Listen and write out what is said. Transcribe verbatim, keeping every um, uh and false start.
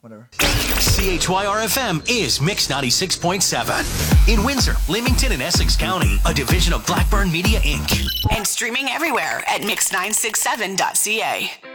whatever. C H Y R F M is Mix ninety-six point seven. In Windsor, Leamington, and Essex County, a division of Blackburn Media, Incorporated. And streaming everywhere at mix nine six seven dot c a.